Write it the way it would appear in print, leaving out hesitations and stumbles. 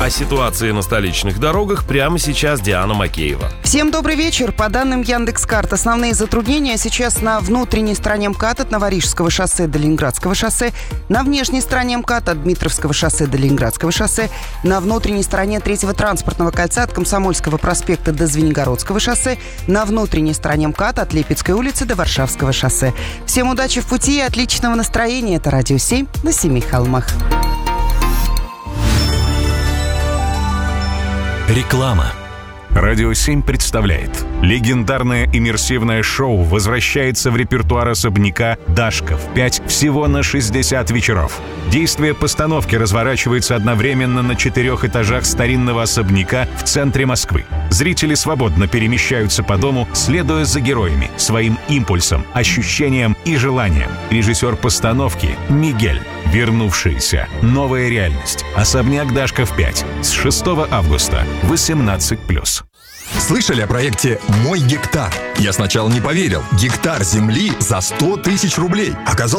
О ситуации на столичных дорогах прямо сейчас Диана Макеева. Всем добрый вечер. По данным Яндекс.Карт, основные затруднения сейчас на внутренней стороне МКАД от Новорижского шоссе до Ленинградского шоссе, на внешней стороне МКАД от Дмитровского шоссе до Ленинградского шоссе, на внутренней стороне третьего транспортного кольца от Комсомольского проспекта до Звенигородского шоссе, на внутренней стороне МКАД от Липецкой улицы до Варшавского шоссе. Всем удачи в пути и отличного настроения. Это Радио 7 на Семи холмах. Реклама. Радио 7 представляет. Легендарное иммерсивное шоу возвращается в репертуар особняка «Дашка» в 5 всего на 60 вечеров. Действие постановки разворачивается одновременно на 4 этажах старинного особняка в центре Москвы. Зрители свободно перемещаются по дому, следуя за героями, своим импульсам, ощущениям и желаниям. Режиссер постановки Мигель. Вернувшаяся. Новая реальность. Особняк «Дашка» в 5. С 6 августа. 18+. Слышали о проекте «Мой гектар»? Я сначала не поверил. Гектар земли за 100 тысяч рублей. Оказалось,